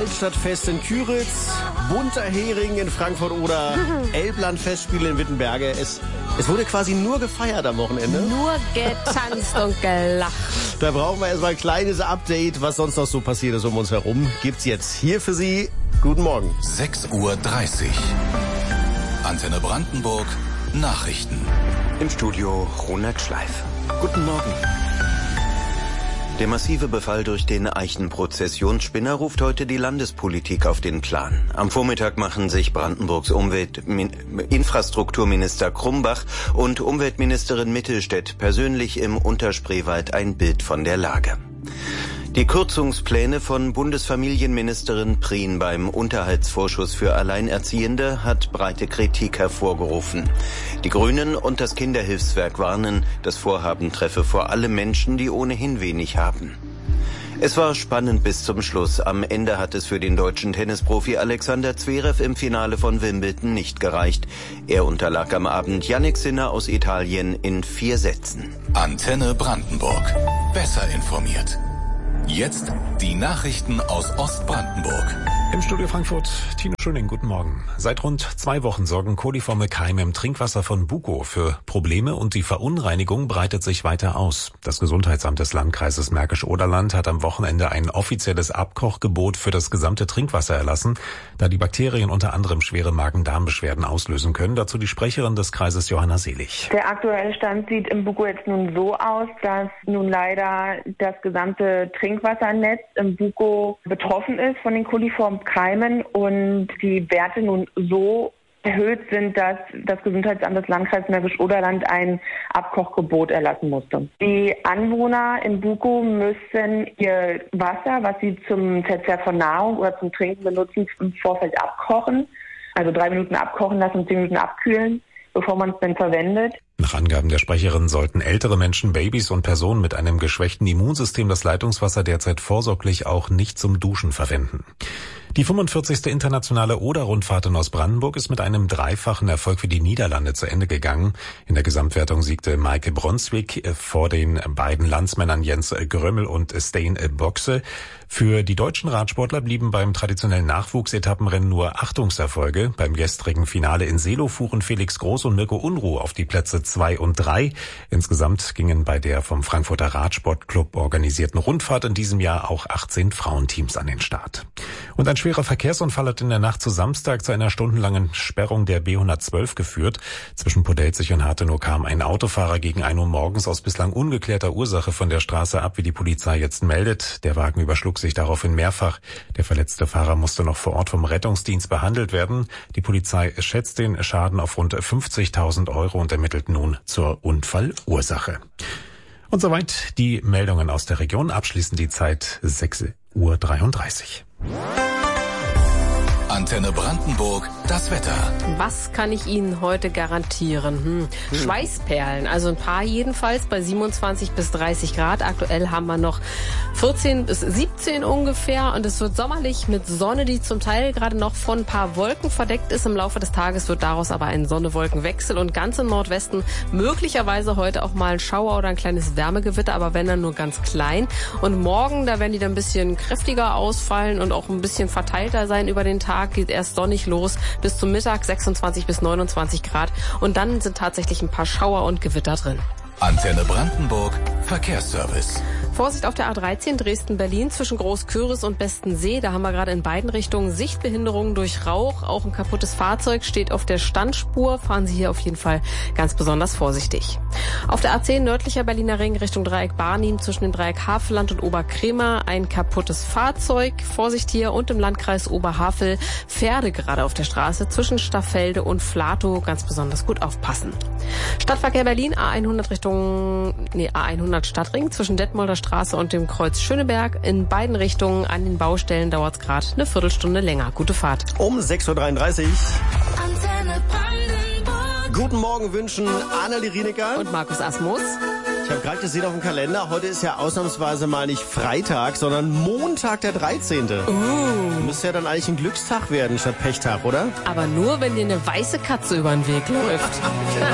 Altstadtfest in Küritz, bunter Hering in Frankfurt oder Elblandfestspiele in Wittenberge. Es wurde quasi nur gefeiert am Wochenende. Nur getanzt und gelacht. Da brauchen wir erstmal ein kleines Update, was sonst noch so passiert ist um uns herum. Gibt's jetzt hier für Sie. Guten Morgen. 6:30 Uhr. Antenne Brandenburg. Nachrichten. Im Studio Ronald Schleif. Guten Morgen. Der massive Befall durch den Eichenprozessionsspinner ruft heute die Landespolitik auf den Plan. Am Vormittag machen sich Brandenburgs Infrastrukturminister Krumbach und Umweltministerin Mittelstädt persönlich im Unterspreewald ein Bild von der Lage. Die Kürzungspläne von Bundesfamilienministerin Prien beim Unterhaltsvorschuss für Alleinerziehende hat breite Kritik hervorgerufen. Die Grünen und das Kinderhilfswerk warnen, das Vorhaben treffe vor allem Menschen, die ohnehin wenig haben. Es war spannend bis zum Schluss. Am Ende hat es für den deutschen Tennisprofi Alexander Zverev im Finale von Wimbledon nicht gereicht. Er unterlag am Abend Jannik Sinner aus Italien in 4 Sätzen. Antenne Brandenburg. Besser informiert. Jetzt die Nachrichten aus Ostbrandenburg. Im Studio Frankfurt, Tino Schöning, guten Morgen. Seit rund 2 Wochen sorgen koliforme Keime im Trinkwasser von Bukow für Probleme und die Verunreinigung breitet sich weiter aus. Das Gesundheitsamt des Landkreises Märkisch-Oderland hat am Wochenende ein offizielles Abkochgebot für das gesamte Trinkwasser erlassen, da die Bakterien unter anderem schwere Magen-Darm-Beschwerden auslösen können. Dazu die Sprecherin des Kreises Johanna Selig. Der aktuelle Stand sieht im Bukow jetzt nun so aus, dass nun leider das gesamte Trinkwassernetz im Bukow betroffen ist von den koliformen Keimen und die Werte nun so erhöht sind, dass das Gesundheitsamt des Landkreises Märkisch-Oderland ein Abkochgebot erlassen musste. Die Anwohner in Bukow müssen ihr Wasser, was sie zum Verzehr von Nahrung oder zum Trinken benutzen, im Vorfeld abkochen. Also 3 Minuten abkochen lassen und 10 Minuten abkühlen, bevor man es dann verwendet. Nach Angaben der Sprecherin sollten ältere Menschen, Babys und Personen mit einem geschwächten Immunsystem das Leitungswasser derzeit vorsorglich auch nicht zum Duschen verwenden. Die 45. internationale Oder-Rundfahrt in Ostbrandenburg ist mit einem dreifachen Erfolg für die Niederlande zu Ende gegangen. In der Gesamtwertung siegte Maike Bronswijk vor den beiden Landsmännern Jens Grömmel und Steen Boxe. Für die deutschen Radsportler blieben beim traditionellen Nachwuchsetappenrennen nur Achtungserfolge. Beim gestrigen Finale in Seelow fuhren Felix Groß und Mirko Unruh auf die Plätze 2 und 3. Insgesamt gingen bei der vom Frankfurter Radsportclub organisierten Rundfahrt in diesem Jahr auch 18 Frauenteams an den Start. Und ein schwerer Verkehrsunfall hat in der Nacht zu Samstag zu einer stundenlangen Sperrung der B112 geführt. Zwischen Podelzig und Hartenow kam ein Autofahrer gegen 1 Uhr morgens aus bislang ungeklärter Ursache von der Straße ab, wie die Polizei jetzt meldet. Der Wagen überschlug sich daraufhin mehrfach. Der verletzte Fahrer musste noch vor Ort vom Rettungsdienst behandelt werden. Die Polizei schätzt den Schaden auf rund 50.000 € und ermittelt nun zur Unfallursache. Und soweit die Meldungen aus der Region. Abschließend die Zeit 6:33 Uhr. Antenne Brandenburg, das Wetter. Was kann ich Ihnen heute garantieren? Schweißperlen, also ein paar jedenfalls bei 27 bis 30 Grad. Aktuell haben wir noch 14 bis 17 ungefähr und es wird sommerlich mit Sonne, die zum Teil gerade noch von ein paar Wolken verdeckt ist. Im Laufe des Tages wird daraus aber ein Sonne-Wolken-Wechsel und ganz im Nordwesten möglicherweise heute auch mal ein Schauer oder ein kleines Wärmegewitter, aber wenn dann nur ganz klein. Und morgen, da werden die dann ein bisschen kräftiger ausfallen und auch ein bisschen verteilter sein über den Tag. Geht erst sonnig los bis zum Mittag 26 bis 29 Grad und dann sind tatsächlich ein paar Schauer und Gewitter drin. Antenne Brandenburg, Verkehrsservice. Vorsicht auf der A13 Dresden-Berlin zwischen Groß-Küris und Bestensee. Da haben wir gerade in beiden Richtungen Sichtbehinderungen durch Rauch. Auch ein kaputtes Fahrzeug steht auf der Standspur. Fahren Sie hier auf jeden Fall ganz besonders vorsichtig. Auf der A10 nördlicher Berliner Ring Richtung Dreieck Barnim zwischen dem Dreieck Havelland und Oberkremer ein kaputtes Fahrzeug. Vorsicht hier und im Landkreis Oberhavel Pferde gerade auf der Straße zwischen Staffelde und Flatow. Ganz besonders gut aufpassen. Stadtverkehr Berlin A100 Stadtring zwischen Detmolder Straße und dem Kreuz Schöneberg. In beiden Richtungen an den Baustellen dauert es gerade eine Viertelstunde länger. Gute Fahrt. Um 6:33 Uhr. Antenne Brandenburg. Guten Morgen wünschen Annelie Rienecker Und Markus Asmus. Ich habe gerade gesehen auf dem Kalender, heute ist ja ausnahmsweise mal nicht Freitag, sondern Montag der 13. Müsste ja dann eigentlich ein Glückstag werden statt Pechtag, oder? Aber nur, wenn dir eine weiße Katze über den Weg läuft.